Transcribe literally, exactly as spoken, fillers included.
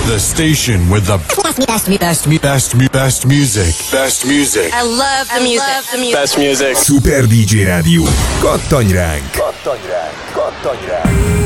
The station with the best, best, best, best, best music. Best music. I love the music. I love the music. Best music. Super dé dzsé Rádió. Kattanj ránk! Kattanj ránk! Kattanj ránk!